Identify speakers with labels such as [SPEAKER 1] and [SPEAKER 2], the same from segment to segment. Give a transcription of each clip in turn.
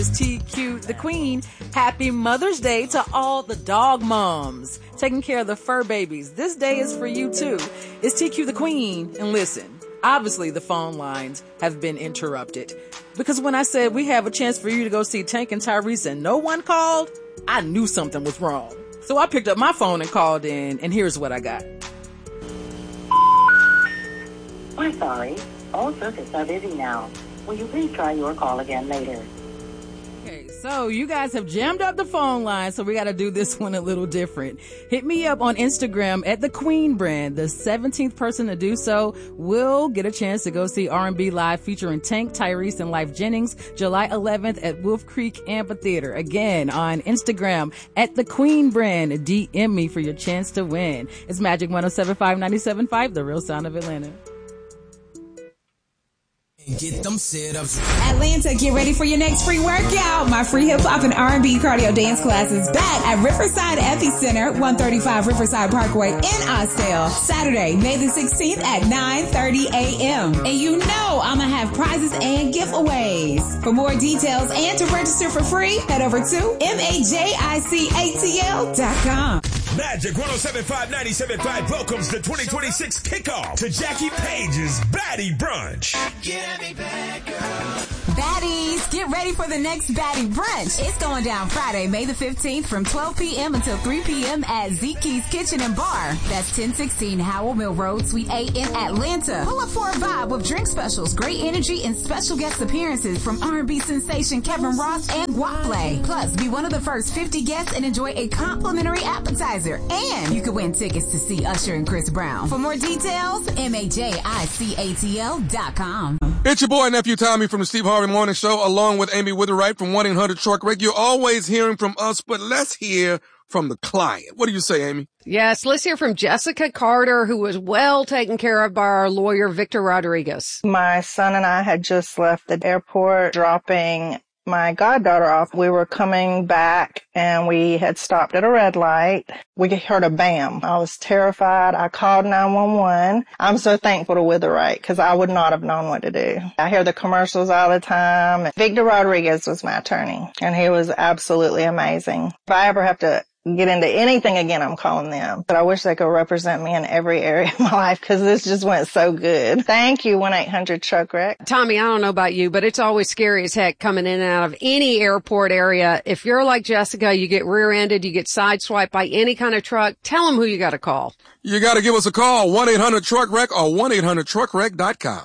[SPEAKER 1] TQ the Queen. Happy Mother's Day to all the dog moms taking care of the fur babies. This day is for you too. It's TQ the Queen. And listen, obviously the phone lines have been interrupted because when I said we have a chance for you to go see Tank and Tyrese and no one called, I knew something was wrong. So I picked up my phone and called in, and here's what I got.
[SPEAKER 2] We're sorry. All circuits are busy now. Will you please try your call again later?
[SPEAKER 1] Okay, so you guys have jammed up the phone line, so we got to do this one a little different. Hit me up on Instagram at the Queen Brand. The 17th person to do so will get a chance to go see R&B Live featuring Tank, Tyrese, and Lyfe Jennings, July 11th at Wolf Creek Amphitheater. Again, on Instagram at the Queen Brand. DM me for your chance to win. It's Magic 107.5, 97.5, the real sound of Atlanta.
[SPEAKER 3] Get them sit-ups.
[SPEAKER 4] Atlanta, get ready for your next free workout. My free hip-hop and R&B cardio dance class is back at Riverside Epicenter, 135 Riverside Parkway in Austell. Saturday, May the 16th at 9:30 a.m. And you know I'm going to have prizes and giveaways. For more details and to register for free, head over to MAJICATL.com.
[SPEAKER 5] Magic 107.5, 97.5 welcomes the 2026 kickoff to Jackie Page's Baddie Brunch.
[SPEAKER 3] Get at me back, girl.
[SPEAKER 4] Baddies, get ready for the next Baddie Brunch. It's going down Friday, May the 15th from 12 p.m. until 3 p.m. at Zeke's Kitchen and Bar. That's 1016 Howell Mill Road, Suite A in Atlanta. Pull up for a vibe with drink specials, great energy, and special guest appearances from R&B sensation Kevin Ross and Guaplay. Plus, be one of the first 50 guests and enjoy a complimentary appetizer. And you could win tickets to see Usher and Chris Brown. For more details, MAJICATL.com.
[SPEAKER 6] It's your boy, nephew Tommy from the Steve Harvey Morning Show, along with Amy Witherite from 1-800-TRUCK-WRECK. You're always hearing from us, but let's hear from the client. What do you say, Amy?
[SPEAKER 7] Yes, let's hear from Jessica Carter, who was well taken care of by our lawyer, Victor Rodriguez.
[SPEAKER 8] My son and I had just left the airport dropping my goddaughter off. We were coming back and we had stopped at a red light. We heard a bam. I was terrified. I called 911. I'm so thankful to Witherite because I would not have known what to do. I hear the commercials all the time. Victor Rodriguez was my attorney and he was absolutely amazing. If I ever have to get into anything again, I'm calling them. But I wish they could represent me in every area of my life because this just went so good. Thank you, 1-800-TRUCK-WRECK.
[SPEAKER 7] Tommy, I don't know about you, but it's always scary as heck coming in and out of any airport area. If you're like Jessica, you get rear-ended, you get sideswiped by any kind of truck, tell them who you got to call.
[SPEAKER 6] You got to give us a call, 1-800-TRUCK-WRECK or 1-800-TRUCKWRECK.com.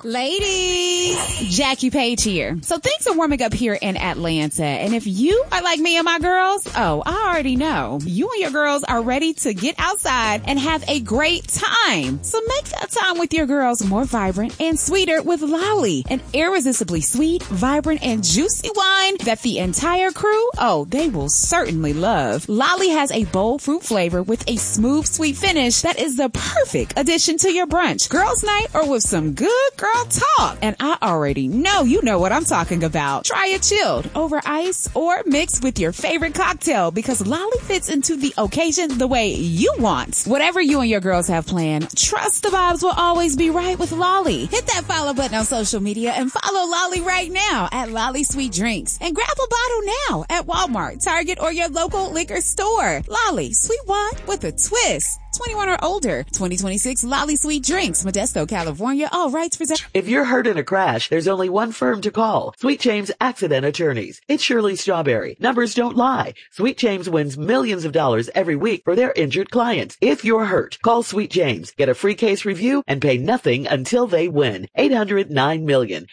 [SPEAKER 4] Ladies, Jackie Page here. So things are warming up here in Atlanta. And if you are like me and my girls, I already know. You and your girls are ready to get outside and have a great time. So make that time with your girls more vibrant and sweeter with Lolly, an irresistibly sweet, vibrant, and juicy wine that the entire crew, they will certainly love. Lolly has a bold fruit flavor with a smooth, sweet finish that is the perfect addition to your brunch, girls' night, or with some good girl talk. And I already know you know what I'm talking about. Try it chilled, over ice, or mixed with your favorite cocktail because Lolly fits into the occasion the way you want. Whatever you and your girls have planned, trust the vibes will always be right with Lolly. Hit that follow button on social media and follow Lolly right now at Lolly Sweet Drinks. And grab a bottle now at Walmart, Target, or your local liquor store. Lolly, sweet wine with a twist. 21 or older. 2026 Lolly Sweet Drinks, Modesto, California. All rights reserved.
[SPEAKER 9] If you're hurt in a crash, there's only one firm to call. Sweet James Accident Attorneys. It's Shirley Strawberry. Numbers don't lie. Sweet James wins millions of dollars every week for their injured clients. If you're hurt, call Sweet James. Get a free case review and pay nothing until they win. 800-9-MILLION.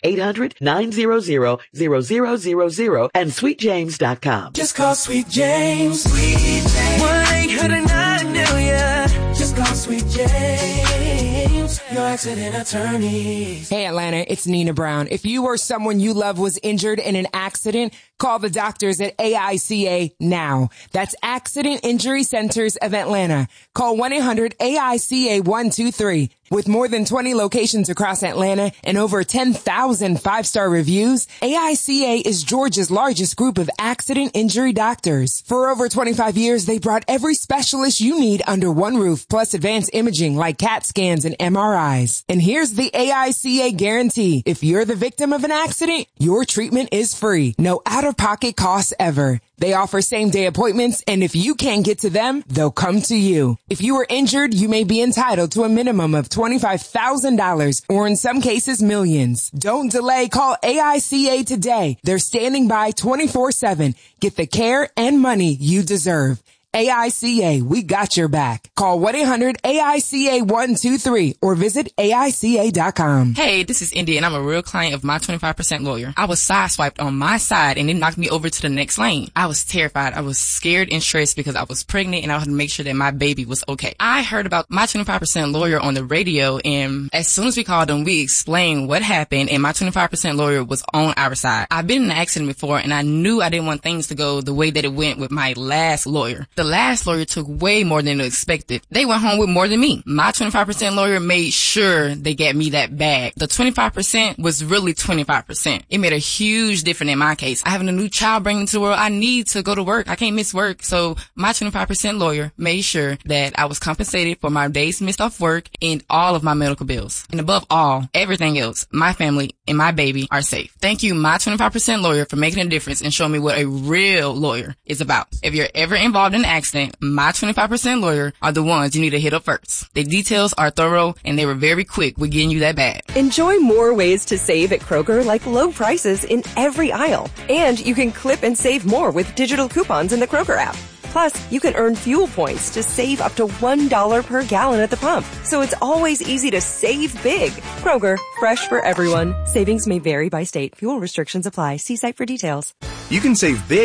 [SPEAKER 9] 800-900-0000 and sweetjames.com.
[SPEAKER 3] Just call Sweet James. Sweet James. 1-800-9-MILLION. Just call Sweet James, your accident attorneys.
[SPEAKER 10] Hey Atlanta, it's Nina Brown. If you or someone you love was injured in an accident, call the doctors at AICA now. That's Accident Injury Centers of Atlanta. Call 1-800-AICA-123. With more than 20 locations across Atlanta and over 10,000 five-star reviews, AICA is Georgia's largest group of accident injury doctors. For over 25 years, they brought every specialist you need under one roof, plus advanced imaging like CAT scans and MRIs. And here's the AICA guarantee. If you're the victim of an accident, your treatment is free. No out-of-pocket costs ever. They offer same-day appointments, and if you can't get to them, they'll come to you. If you are injured, you may be entitled to a minimum of $25,000, or in some cases, millions. Don't delay. Call AICA today. They're standing by 24/7. Get the care and money you deserve. AICA, we got your back. Call 1-800-AICA-123 or visit AICA.com.
[SPEAKER 11] Hey, this is India, and I'm a real client of My 25% Lawyer. I was sideswiped on my side, and it knocked me over to the next lane. I was terrified. I was scared and stressed because I was pregnant, and I had to make sure that my baby was okay. I heard about My 25% Lawyer on the radio, and as soon as we called them, we explained what happened, and My 25% Lawyer was on our side. I've been in an accident before, and I knew I didn't want things to go the way that it went with my last lawyer. The last lawyer took way more than expected. They went home with more than me. My 25% Lawyer made sure they got me that bag. The 25% was really 25%. It made a huge difference in my case. I have a new child bringing into the world. I need to go to work. I can't miss work. So My 25% Lawyer made sure that I was compensated for my days missed off work and all of my medical bills. And above all, everything else, my family and my baby are safe. Thank you, My 25% Lawyer, for making a difference and showing me what a real lawyer is about. If you're ever involved in an accident, My 25% Lawyer are the ones you need to hit up first. The details are thorough, and they were very quick with getting you that bag.
[SPEAKER 12] Enjoy more ways to save at Kroger, like low prices in every aisle. And you can clip and save more with digital coupons in the Kroger app. Plus, you can earn fuel points to save up to $1 per gallon at the pump. So it's always easy to save big. Kroger, fresh for everyone. Savings may vary by state. Fuel restrictions apply. See site for details.
[SPEAKER 13] You can save big